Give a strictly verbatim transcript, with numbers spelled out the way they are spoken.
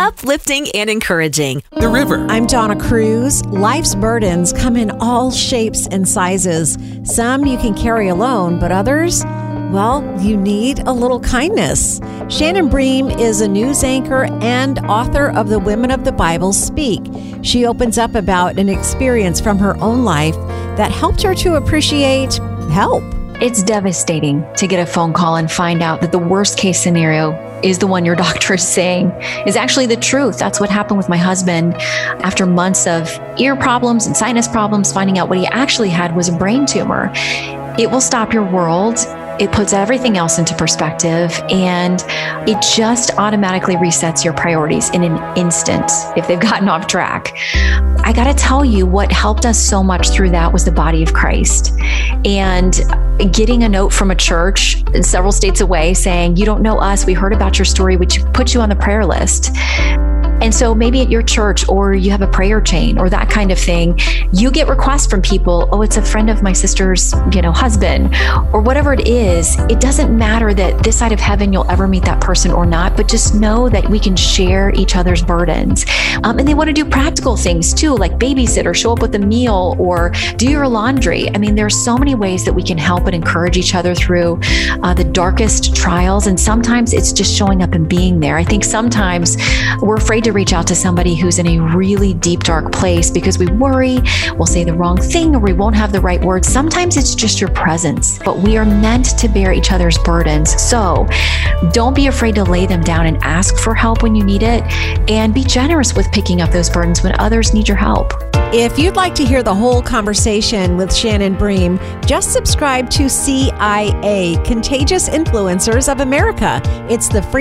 uplifting and encouraging. The River. I'm Donna Cruz. Life's burdens come in all shapes and sizes. Some you can carry alone, but others, well, you need a little kindness. Shannon Bream is a news anchor and author of the Women of the Bible Speak. She opens up about an experience from her own life that helped her to appreciate help. It's devastating to get a phone call and find out that the worst case scenario is the one your doctor is saying is actually the truth. That's what happened with my husband. After months of ear problems and sinus problems, finding out what he actually had was a brain tumor. It will stop your world. It puts everything else into perspective, and it just automatically resets your priorities in an instant if they've gotten off track. I got to tell you, what helped us so much through that was the body of Christ. And getting a note from a church several states away saying, "You don't know us, we heard about your story, which put you on the prayer list." And so maybe at your church, or you have a prayer chain or that kind of thing, you get requests from people, "Oh, it's a friend of my sister's, you know, husband," or whatever it is. It doesn't matter that this side of heaven you'll ever meet that person or not, but just know that we can share each other's burdens. Um, and they want to do practical things too, like babysit or show up with a meal or do your laundry. I mean, there's so many ways that we can help and encourage each other through uh, the darkest trials. And sometimes it's just showing up and being there. I think sometimes we're afraid to reach out to somebody who's in a really deep, dark place because we worry we'll say the wrong thing or we won't have the right words. Sometimes it's just your presence, but we are meant to bear each other's burdens. So don't be afraid to lay them down and ask for help when you need it, and be generous with picking up those burdens when others need your help. If you'd like to hear the whole conversation with Shannon Bream, just subscribe to C I A, Contagious Influencers of America. It's the free